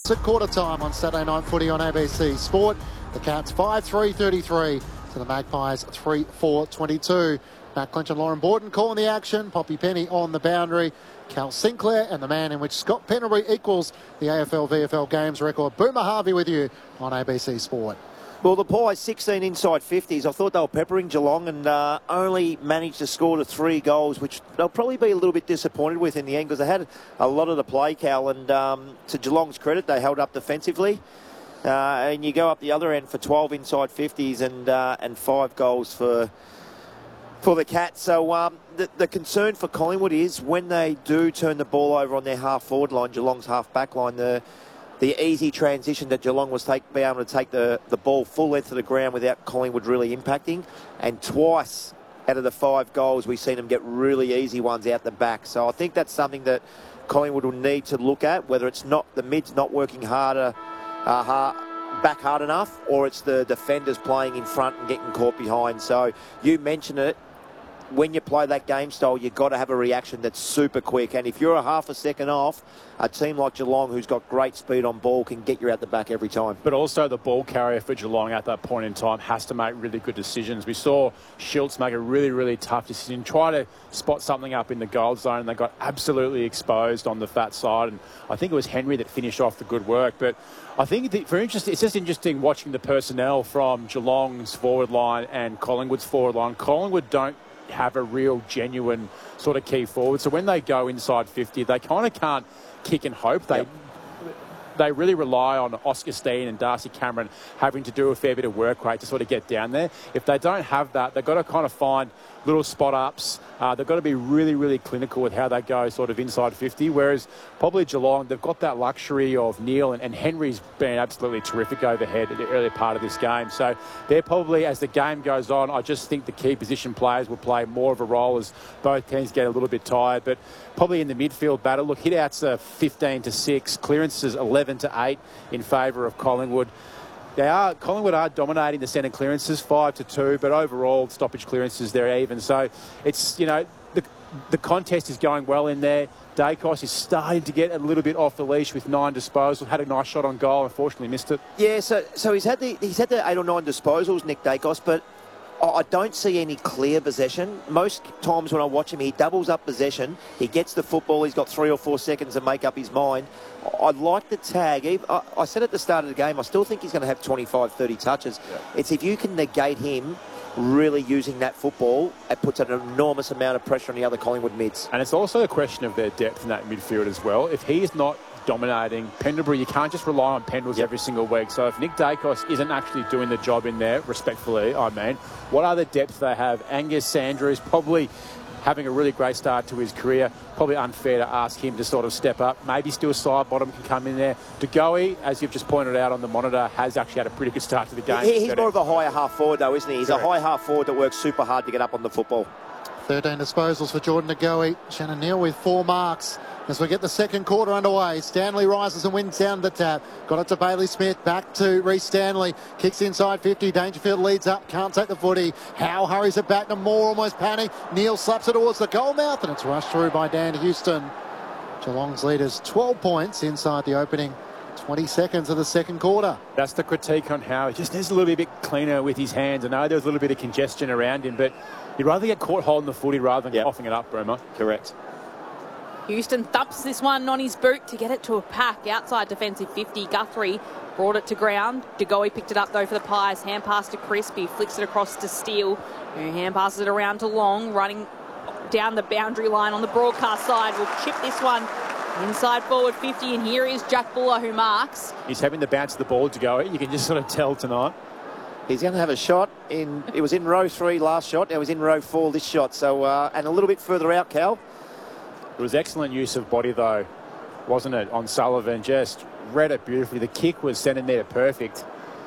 at quarter time on Saturday Night Footy on ABC Sport. The Cats 5-3-33 to the Magpies 3-4-22. Matt Clinch and Lauren Borden calling the action. Poppy Penny on the boundary. Cal Sinclair and the man in which Scott Pendlebury equals the AFL-VFL games record. Boomer Harvey with you on ABC Sport. Well, the Pies 16 inside 50s. I thought they were peppering Geelong and only managed to score to 3 goals, which they'll probably be a little bit disappointed with in the end because they had a lot of the play, Cal, and to Geelong's credit, they held up defensively. And you go up the other end for 12 inside 50s and 5 goals for the Cats. So the concern for Collingwood is when they do turn the ball over on their half-forward line, Geelong's half-back line, the easy transition that Geelong was be able to take the ball full length of the ground without Collingwood really impacting. And twice out of the 5 goals, we've seen them get really easy ones out the back. So I think that's something that Collingwood will need to look at, whether it's not the mids not working back hard enough, or it's the defenders playing in front and getting caught behind. So you mentioned it. When you play that game style, you've got to have a reaction that's super quick. And if you're a half a second off, a team like Geelong, who's got great speed on ball, can get you out the back every time. But also the ball carrier for Geelong at that point in time has to make really good decisions. We saw Schultz make a really, really tough decision, try to spot something up in the goal zone, and they got absolutely exposed on the fat side. And I think it was Henry that finished off the good work. But I think it's just interesting watching the personnel from Geelong's forward line and Collingwood's forward line. Collingwood don't have a real genuine sort of key forward. So when they go inside 50, they kind of can't kick and hope. They really rely on Oscar Steen and Darcy Cameron having to do a fair bit of work rate to sort of get down there. If they don't have that, they've got to kind of find little spot ups. They've got to be really, really clinical with how they go sort of inside 50, whereas probably Geelong, they've got that luxury of Neil and Henry's been absolutely terrific overhead at the early part of this game. So they're probably, as the game goes on, I just think the key position players will play more of a role as both teams get a little bit tired. But probably in the midfield battle, look, hit-outs are 15-6, clearances 11-8 in favour of Collingwood. Collingwood are dominating the centre clearances 5-2, but overall stoppage clearances they're even. So it's, the contest is going well in there. Dacos is starting to get a little bit off the leash with 9 disposals. Had a nice shot on goal, unfortunately missed it. Yeah, so he's had the 8 or 9 disposals, Nick Dacos, but I don't see any clear possession. Most times when I watch him, he doubles up possession. He gets the football. He's got 3 or 4 seconds to make up his mind. I like the tag. I said at the start of the game, I still think he's going to have 25, 30 touches. Yeah. It's if you can negate him really using that football, it puts an enormous amount of pressure on the other Collingwood mids. And it's also a question of their depth in that midfield as well. If he is not dominating Pendlebury, you can't just rely on Pendles every single week. So if Nick Dacos isn't actually doing the job in there, respectfully, I mean, what other depth they have? Angus Sandra is probably having a really great start to his career. Probably unfair to ask him to sort of step up. Maybe still side bottom can come in there. De Goey, as you've just pointed out on the monitor, has actually had a pretty good start to the game. He's more of a higher half forward though, isn't he? He's Correct. A high half forward that works super hard to get up on the football. 13 disposals for Jordan De Goey. Shannon Neal with 4 marks. As we get the second quarter underway, Stanley rises and wins down the tap. Got it to Bailey Smith, back to Reece Stanley. Kicks inside 50, Dangerfield leads up, can't take the footy. Howe hurries it back to Moore, almost panic. Neal slaps it towards the goal mouth and it's rushed through by Dan Houston. Geelong's leaders 12 points inside the opening 20 seconds of the second quarter. That's the critique on Howe. He just needs a little bit cleaner with his hands. I know there's a little bit of congestion around him, but he'd rather get caught holding the footy rather than coughing it up, Bremer. Correct. Houston thumps this one on his boot to get it to a pack outside defensive 50. Guthrie brought it to ground. De Goey picked it up though for the Pies. Hand pass to Crispy, flicks it across to Steele, who hand passes it around to Long, running down the boundary line on the broadcast side. We'll chip this one inside forward 50, and here is Jack Buller who marks. He's having the bounce of the ball, De Goey. You can just sort of tell tonight. He's going to have a shot. It was in row 3 last shot. It was in row 4 this shot. So and a little bit further out, Cal. It was excellent use of body, though, wasn't it, on Sullivan? Just read it beautifully. The kick was centimetre perfect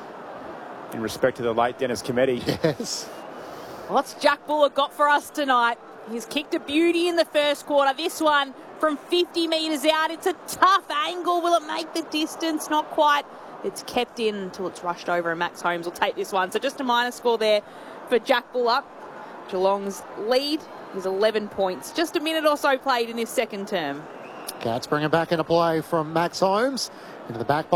in respect to the late Dennis Cometti. Yes. What's Jack Buller got for us tonight? He's kicked a beauty in the first quarter. This one from 50 metres out. It's a tough angle. Will it make the distance? Not quite. It's kept in until it's rushed over, and Max Holmes will take this one. So just a minor score there for Jack Buller. Geelong's lead is 11 points. Just a minute or so played in this second term. Cats bring it back into play from Max Holmes into the back